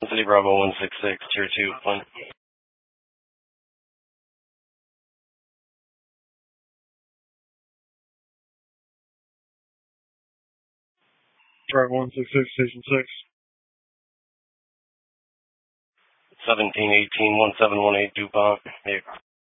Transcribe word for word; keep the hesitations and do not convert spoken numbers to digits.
City Bravo one six six, tier two, one. Bravo one six six, station six. seventeen eighteen, one seven one eight DuPont.